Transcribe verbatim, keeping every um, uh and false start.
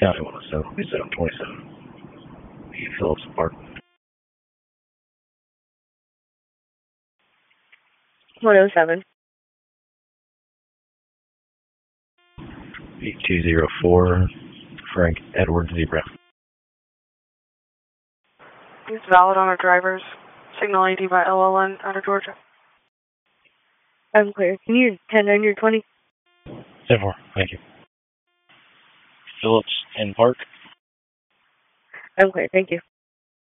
County one oh seven, seven twenty-seven. Phillips Park. one oh seven. B two zero four, Frank Edward Zebra. It's valid on our drivers. Signal I D by L L N out of Georgia. I'm clear. Can you ten nine your twenty? ten four, thank you. Phillips and Park. I'm clear, thank you.